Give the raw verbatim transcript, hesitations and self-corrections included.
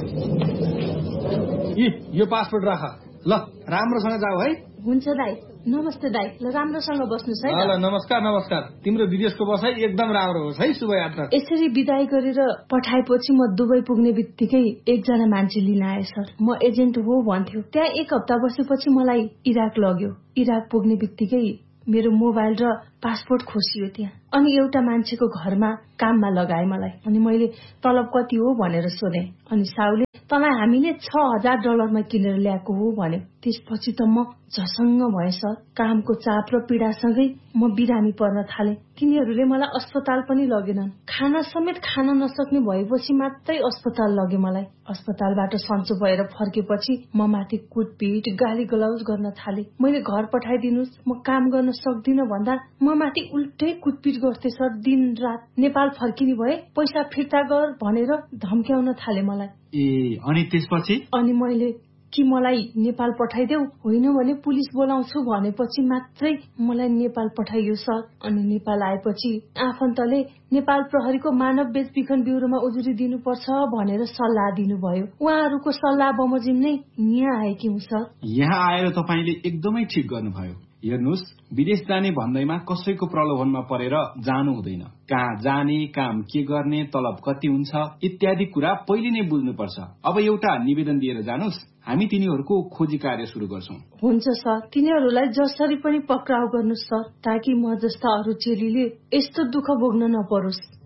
यी यो पासपोर्ट राख ल, राम्रोसँग जाऊ है। हुन्छ दाइ। नमस्ते दाइ। ल राम्रोसँग बस्नुस् है। ल नमस्कार नमस्कार। तिम्रो विदेशको बसाइ एकदम राम्रो होस् है शुभयात्रा। यसरी बिदाई गरेर पठाएपछि म दुबई पुग्ने बित्तिकै एकजना मान्छे लिन आए सर। म एजेन्ट हो भन्थ्यो। त्यहाँ एक हप्ता बसेपछि मलाई इराक लग्यो। इराक पुग्ने बित्तिकै मेरो मोबाइल र पासपोर्ट खोसियो त्यहाँ। अनि एउटा मान्छेको घरमा काममा लगाए मलाई। अनि मैले तलब कति हो भनेर सोधेँ। अनि साउले तँलाई हामीले छ हजार डलरमा किनेर ल्याएको हो भन्यो। त्यसपछि त म झसङ्ग भएँ सर। कामको चाप र पीडासँगै म बिरामी पर्न थालेँ। तिनीहरूले मलाई अस्पताल पनि लगेनन्। खाना समेत खान नसक्ने भएपछि मात्रै अस्पताल लगे मलाई। अस्पतालबाट सन्चो भएर फर्केपछि म माथि कुटपिट गाली गलौज गर्न थाले। मैले घर पठाइदिनुस्, म काम गर्न सक्दिनँ भन्दा म माथि उल्टै कुटपिट गर्थे सर। दिन रात नेपाल फर्किने भए पैसा फिर्ता गर भनेर धम्क्याउन थाले मलाई। ए अनि त्यसपछि? अनि मैले कि मलाई नेपाल पठाइदेऊ, होइन भने पुलिस बोलाउँछु भनेपछि मात्रै मलाई नेपाल पठाइयो सर। अनि नेपाल आएपछि आफन्तले नेपाल प्रहरीको मानव बेचबिखन ब्युरोमा उजुरी दिनुपर्छ भनेर सल्लाह दिनुभयो। उहाँहरूको सल्लाह बमोजिम नै यहाँ आएकी हुँ सर। यहाँ आएर तपाईँले एकदमै ठिक गर्नुभयो। हेर्नुहोस्, विदेश जाने भन्दैमा कसैको प्रलोभनमा परेर जानु हुँदैन। कहाँ जाने, काम के गर्ने, तलब कति हुन्छ इत्यादि कुरा पहिले नै बुझ्नुपर्छ। अब एउटा निवेदन दिएर जानुस्, हामी तिनीहरूको खोजी कार्य सुरु गर्छौं। हुन्छ सर। तिनीहरूलाई जसरी पनि पक्राउ गर्नुस् सर, ताकि म जस्ता अरू चेलीले यस्तो दुःख भोग्न नपरोस्।